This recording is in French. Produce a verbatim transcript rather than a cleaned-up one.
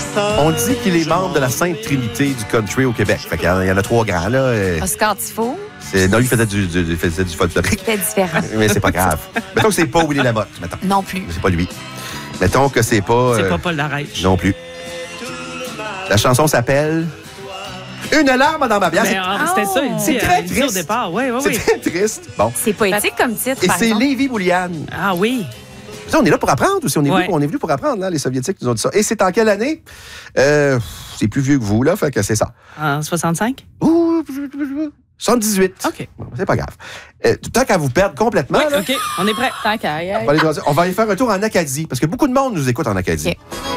On dit qu'il est membre de la Sainte Trinité du country au Québec. Fait qu'il y en a, il y en a trois grands, là. Et Oscar Tifo. c'est- non, lui, il faisait du, du, il faisait du folklorique. C'était différent. Mais c'est pas grave. Mettons que c'est pas Willy Lamotte, mettons. Non plus. C'est pas lui. Mettons que c'est pas... C'est euh, pas Paul Larèche. Non plus. La chanson s'appelle Une larme dans ma bière. Mais, C'est- ah, c'était ça, il dit, C'est très euh, il dit au triste. départ. Oui, oui, C'est oui. très triste. Bon. C'est poétique comme titre, Et par c'est exemple. Lévi Boulian. Ah oui. Ça, on est là pour apprendre aussi. On est, Ouais. venu, on est venu pour apprendre, là. Les Soviétiques nous ont dit ça. Et c'est en quelle année? Euh, c'est plus vieux que vous, là. Fait que c'est ça. En soixante-cinq? Ouh, soixante-dix-huit. OK. Bon, c'est pas grave. Euh, tant qu'à vous perdre complètement, Oui, là, OK, on est prêt. Tant qu'à y on, va aller dans- on va aller faire un tour en Acadie. Parce que beaucoup de monde nous écoute en Acadie. OK.